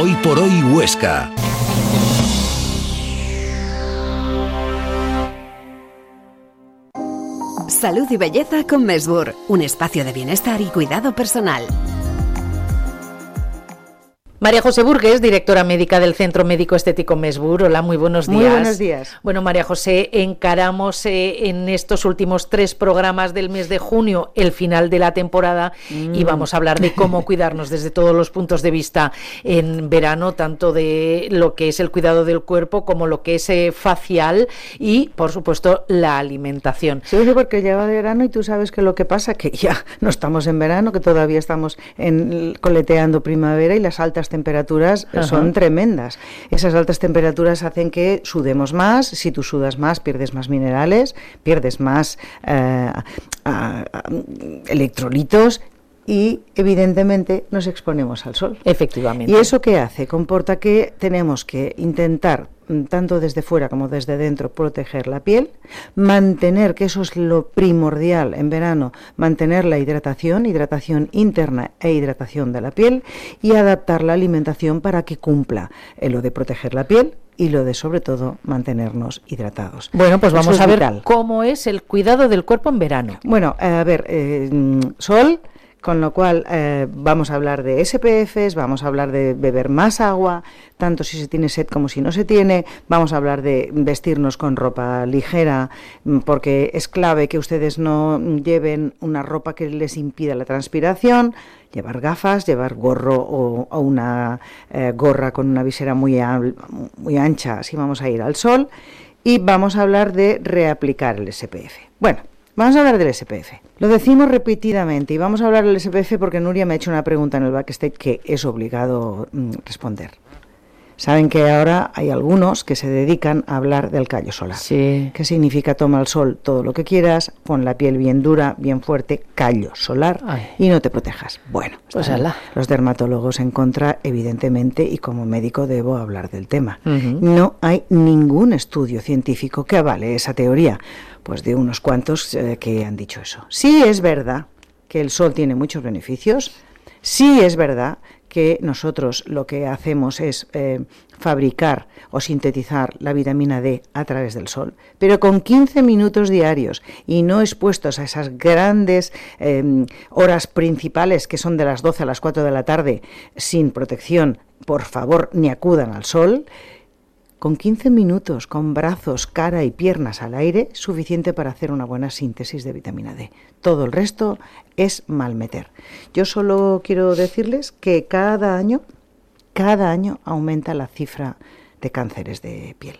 Hoy por hoy Huesca. Salud y belleza con Mesbur, un espacio de bienestar y cuidado personal. María José Burgues, directora médica del Centro Médico Estético Mesbur. Hola, muy buenos días. Muy buenos días. Bueno, María José, encaramos en estos últimos 3 programas del mes de junio el final de la temporada y vamos a hablar de cómo cuidarnos desde todos los puntos de vista en verano, tanto de lo que es el cuidado del cuerpo como lo que es facial y, por supuesto, la alimentación. Sí, porque llega verano y tú sabes que lo que pasa que ya no estamos en verano, que todavía estamos coleteando primavera y las altas temperaturas son tremendas. Esas altas temperaturas hacen que sudemos más. Si tú sudas más, pierdes más minerales, pierdes más electrolitos y, evidentemente, nos exponemos al sol. Efectivamente. ¿Y eso qué hace? Comporta que tenemos que intentar, tanto desde fuera como desde dentro, proteger la piel, mantener, que eso es lo primordial en verano, mantener la hidratación interna e hidratación de la piel, y adaptar la alimentación para que cumpla lo de proteger la piel y lo de, sobre todo, mantenernos hidratados. Bueno, pues vamos a ver vital. Cómo es el cuidado del cuerpo en verano. Bueno, a ver, sol. Con lo cual vamos a hablar de SPFs, vamos a hablar de beber más agua, tanto si se tiene sed como si no se tiene, vamos a hablar de vestirnos con ropa ligera, porque es clave que ustedes no lleven una ropa que les impida la transpiración, llevar gafas, llevar gorro o una gorra con una visera muy ancha si vamos a ir al sol, y vamos a hablar de reaplicar el SPF. Bueno, vamos a hablar del SPF. Lo decimos repetidamente y vamos a hablar del SPF porque Nuria me ha hecho una pregunta en el backstage que es obligado responder. Saben que ahora hay algunos que se dedican a hablar del callo solar. Sí. ¿Qué significa? Toma el sol todo lo que quieras, pon la piel bien dura, bien fuerte, callo solar. Ay. Y no te protejas. Bueno, pues los dermatólogos en contra, evidentemente, y como médico debo hablar del tema. No hay ningún estudio científico que avale esa teoría. Pues de unos cuantos que han dicho eso. Sí es verdad que el sol tiene muchos beneficios, sí es verdad que nosotros lo que hacemos es fabricar o sintetizar la vitamina D a través del sol, pero con 15 minutos diarios y no expuestos a esas grandes horas principales que son de las 12 a las 4 de la tarde sin protección, por favor, ni acudan al sol. Con 15 minutos, con brazos, cara y piernas al aire, suficiente para hacer una buena síntesis de vitamina D. Todo el resto es malmeter. Yo solo quiero decirles que cada año aumenta la cifra de cánceres de piel.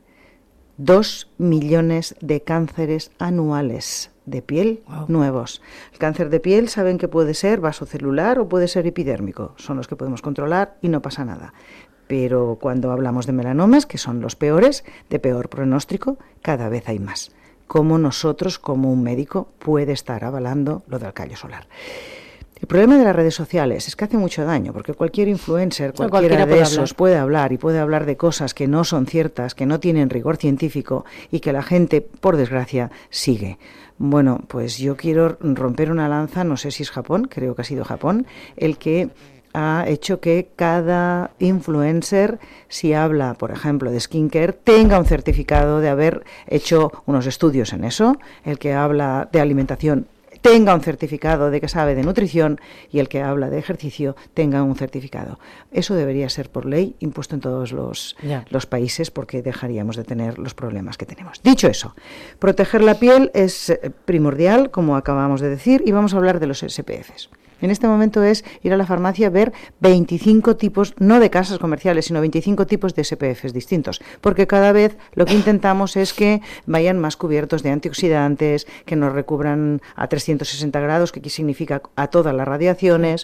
2 millones de cánceres anuales de piel nuevos. El cáncer de piel saben que puede ser vasocelular o puede ser epidérmico. Son los que podemos controlar y no pasa nada. Pero cuando hablamos de melanomas, que son los peores, de peor pronóstico, cada vez hay más. ¿Cómo nosotros, como un médico, puede estar avalando lo del callo solar? El problema de las redes sociales es que hace mucho daño, porque cualquier influencer, cualquiera de esos puede hablar y puede hablar de cosas que no son ciertas, que no tienen rigor científico y que la gente, por desgracia, sigue. Bueno, pues yo quiero romper una lanza, no sé si es Japón, creo que ha sido Japón, el que ha hecho que cada influencer, si habla, por ejemplo, de skincare, tenga un certificado de haber hecho unos estudios en eso, el que habla de alimentación tenga un certificado de que sabe de nutrición y el que habla de ejercicio tenga un certificado. Eso debería ser por ley impuesto en todos los países porque dejaríamos de tener los problemas que tenemos. Dicho eso, proteger la piel es primordial, como acabamos de decir, y vamos a hablar de los SPFs. En este momento es ir a la farmacia a ver 25 tipos, no de casas comerciales, sino 25 tipos de SPFs distintos, porque cada vez lo que intentamos es que vayan más cubiertos de antioxidantes, que nos recubran a 360 grados, que significa a todas las radiaciones,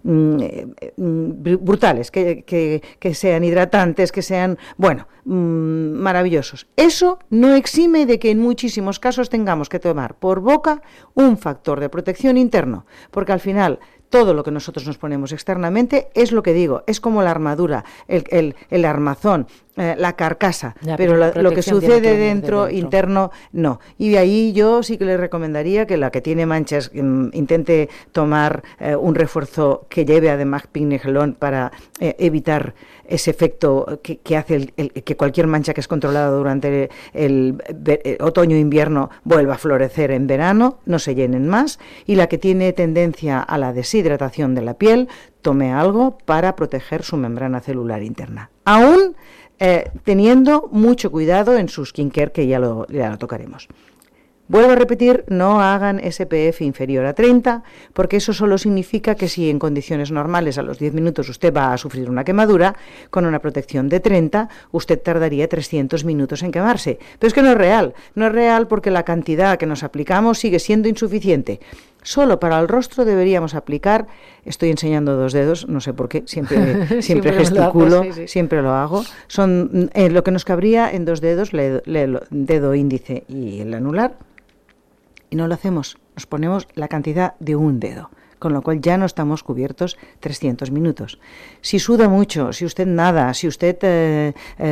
brutales, que sean hidratantes, que sean, maravillosos. Eso no exime de que en muchísimos casos tengamos que tomar por boca un factor de protección interno, porque al final todo lo que nosotros nos ponemos externamente es lo que digo, es como la armadura, el armazón, la carcasa, ya, pero lo que sucede dentro, interno, no. Y ahí yo sí que le recomendaría que la que tiene manchas intente tomar un refuerzo que lleve además pignegelón para evitar ese efecto que hace que cualquier mancha que es controlada durante el otoño e invierno vuelva a florecer en verano, no se llenen más. Y la que tiene tendencia a la deshidratación de la piel, tome algo para proteger su membrana celular interna. Aún teniendo mucho cuidado en su skincare, que ya lo tocaremos. Vuelvo a repetir, no hagan SPF inferior a 30, porque eso solo significa que si en condiciones normales a los 10 minutos usted va a sufrir una quemadura, con una protección de 30, usted tardaría 300 minutos en quemarse. Pero es que no es real porque la cantidad que nos aplicamos sigue siendo insuficiente. Solo para el rostro deberíamos aplicar, estoy enseñando 2 dedos, no sé por qué, siempre gesticulo, sí. Siempre lo hago, son lo que nos cabría en 2 dedos, el dedo índice y el anular, y no lo hacemos, nos ponemos la cantidad de 1 dedo, con lo cual ya no estamos cubiertos 300 minutos. Si suda mucho, si usted nada, si usted,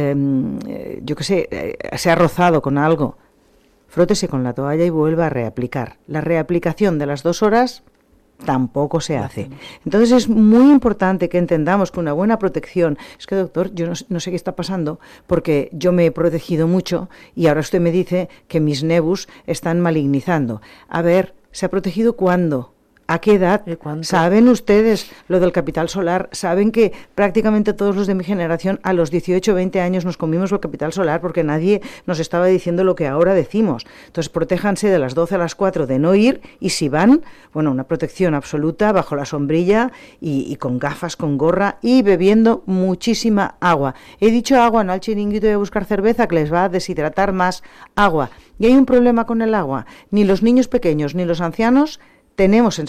se ha rozado con algo, frótese con la toalla y vuelva a reaplicar. La reaplicación de las 2 horas tampoco se hace. Entonces es muy importante que entendamos que una buena protección... Es que, doctor, yo no sé qué está pasando porque yo me he protegido mucho y ahora usted me dice que mis nebus están malignizando. A ver, ¿se ha protegido cuándo? ¿A qué edad? ¿Saben ustedes lo del capital solar? ¿Saben que prácticamente todos los de mi generación a los 18 o 20 años nos comimos el capital solar porque nadie nos estaba diciendo lo que ahora decimos? Entonces, protéjanse de las 12 a las 4 de no ir, y si van, bueno, una protección absoluta bajo la sombrilla y con gafas, con gorra y bebiendo muchísima agua. He dicho agua, no al chiringuito de buscar cerveza, que les va a deshidratar más. Agua. Y hay un problema con el agua. Ni los niños pequeños ni los ancianos tenemos